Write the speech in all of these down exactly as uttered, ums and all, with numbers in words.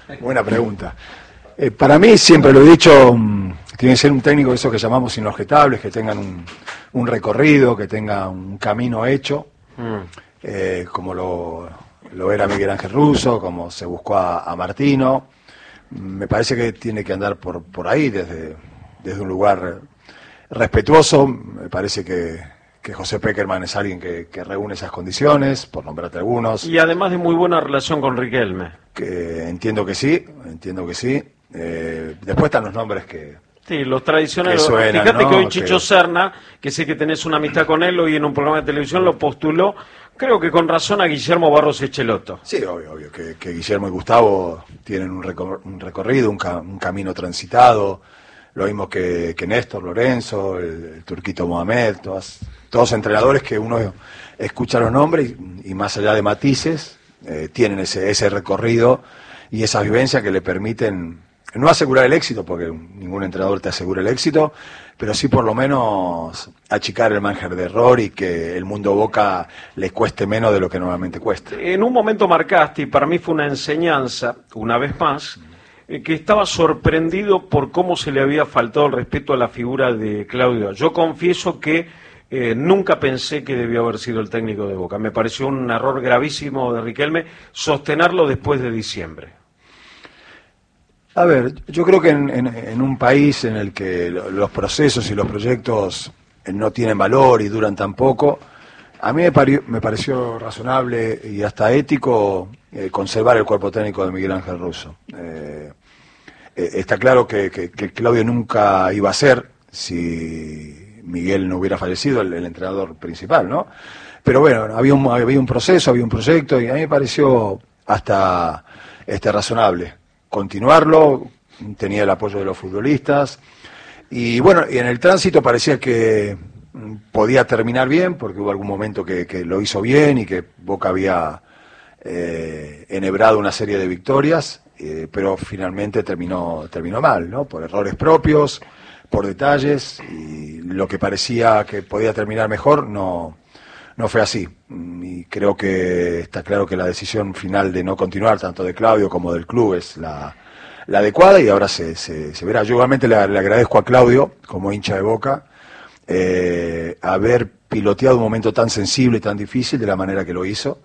Buena pregunta. Eh, para mí, siempre lo he dicho, um, tiene que ser un técnico de esos que llamamos inobjetables, que tengan un, un recorrido, que tenga un camino hecho, mm. eh, como lo, lo era Miguel Ángel Russo, como se buscó a, a Martino. Me parece que tiene que andar por, por ahí, desde, desde un lugar respetuoso. Me parece que, que José Pekerman es alguien que, que reúne esas condiciones, por nombrarte algunos. Y además de muy buena relación con Riquelme. Que entiendo que sí, entiendo que sí. Eh, después están los nombres que... Sí, los tradicionales. Que suenan, Fíjate ¿no? que hoy Chicho que... Serna, que sé que tenés una amistad con él, hoy en un programa de televisión lo postuló, creo que con razón, a Guillermo Barros Echelotto. Sí, obvio, obvio, que, que Guillermo y Gustavo tienen un, recor un recorrido, un, ca un camino transitado, lo mismo que, que Néstor Lorenzo, el, el Turquito Mohamed, todas, todos entrenadores que uno escucha los nombres y, y más allá de matices, eh, tienen ese, ese recorrido y esa vivencia que le permiten no asegurar el éxito, porque ningún entrenador te asegura el éxito, pero sí por lo menos achicar el margen de error y que el mundo Boca le cueste menos de lo que normalmente cuesta. En un momento marcaste, y para mí fue una enseñanza, una vez más, eh, que estaba sorprendido por cómo se le había faltado el respeto a la figura de Claudio. Yo confieso que eh, nunca pensé que debió haber sido el técnico de Boca. Me pareció un error gravísimo de Riquelme sostenerlo después de diciembre. A ver, yo creo que en, en, en un país en el que los procesos y los proyectos no tienen valor y duran tan poco, a mí me, pari me pareció razonable y hasta ético eh, conservar el cuerpo técnico de Miguel Ángel Russo. Eh, eh, está claro que, que, que Claudio nunca iba a ser, si Miguel no hubiera fallecido, el, el entrenador principal, ¿no? Pero bueno, había un, había un proceso, había un proyecto y a mí me pareció hasta este, razonable continuarlo, tenía el apoyo de los futbolistas y bueno, y en el tránsito parecía que podía terminar bien porque hubo algún momento que, que lo hizo bien y que Boca había eh, enhebrado una serie de victorias, eh, pero finalmente terminó, terminó mal, ¿no? Por errores propios, por detalles, y lo que parecía que podía terminar mejor no, no fue así. Y creo que está claro que la decisión final de no continuar, tanto de Claudio como del club, es la, la adecuada y ahora se, se, se verá. Yo igualmente le, le agradezco a Claudio, como hincha de Boca, eh, haber piloteado un momento tan sensible y tan difícil de la manera que lo hizo,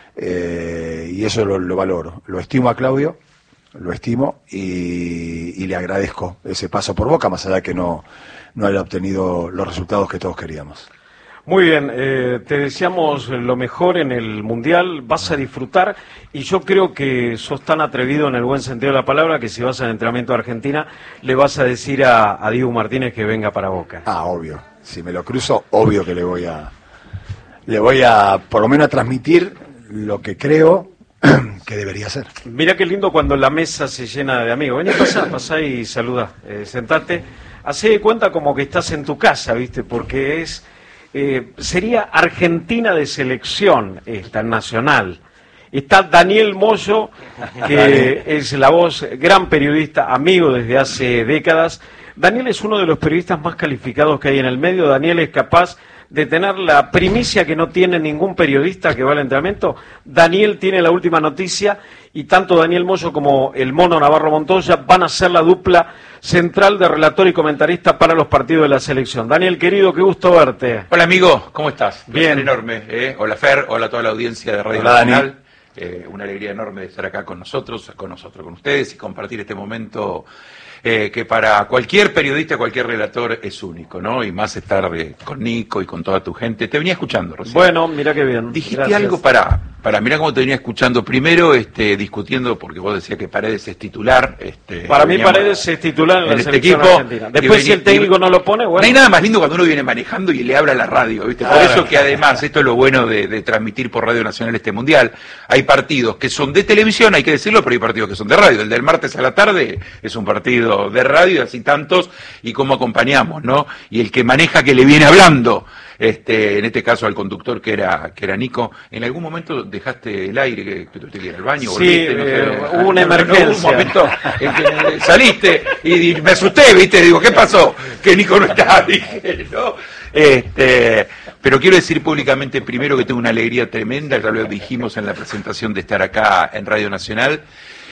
eh, y eso lo, lo valoro. Lo estimo a Claudio, lo estimo y, y le agradezco ese paso por Boca, más allá de que no, no haya obtenido los resultados que todos queríamos. Muy bien, eh, te deseamos lo mejor en el Mundial, vas a disfrutar y yo creo que sos tan atrevido en el buen sentido de la palabra que si vas al entrenamiento a Argentina le vas a decir a, a Diego Martínez que venga para Boca. Ah, obvio, si me lo cruzo, obvio que le voy a, le voy a por lo menos a transmitir lo que creo que debería ser. Mira qué lindo cuando la mesa se llena de amigos. Vení, pasá, pasá y saludá, eh, sentate, hacé de cuenta como que estás en tu casa, ¿viste? Porque es... Eh, sería Argentina de selección, esta nacional. Está Daniel Moyo, que es la voz, gran periodista, amigo desde hace décadas. Daniel es uno de los periodistas más calificados que hay en el medio. Daniel es capaz de tener la primicia que no tiene ningún periodista que va al entrenamiento. Daniel tiene la última noticia y tanto Daniel Moyo como el Mono Navarro Montoya van a ser la dupla central de relator y comentarista para los partidos de la selección. Daniel, querido, qué gusto verte. Hola, amigo, ¿cómo estás? Bien. Un enorme, ¿eh? Hola, Fer, hola a toda la audiencia de Radio Hola, Nacional. Eh, una alegría enorme de estar acá con nosotros, con nosotros, con ustedes y compartir este momento eh, que para cualquier periodista, cualquier relator es único, ¿no? Y más estar eh, con Nico y con toda tu gente. Te venía escuchando recién. Bueno, mira qué bien. Dijiste Gracias. algo para, para, mirá cómo te venía escuchando. Primero, este, discutiendo, porque vos decías que Paredes es titular. Este, Para mí veníamos, Paredes es titular en, en la este selección equipo, argentina. Después y si el técnico y, no lo pone, bueno. No hay nada más lindo cuando uno viene manejando y le habla a la radio, ¿viste? Por Ah, eso que además, esto es lo bueno de, de transmitir por Radio Nacional este Mundial. Hay partidos que son de televisión, hay que decirlo, pero hay partidos que son de radio. El del martes a la tarde es un partido de radio, así tantos, y cómo acompañamos, ¿no? Y el que maneja que le viene hablando, este, en este caso al conductor que era, que era Nico, ¿en algún momento dejaste el aire, que, que tuviste que ir al baño? Sí, volviste, no eh, sé, hubo una no, no, emergencia. hubo un momento en que saliste y, y me asusté, ¿viste? Digo, ¿qué pasó? Que Nico no está, dije, ¿no? Este, pero quiero decir públicamente primero que tengo una alegría tremenda, ya lo dijimos en la presentación de estar acá en Radio Nacional,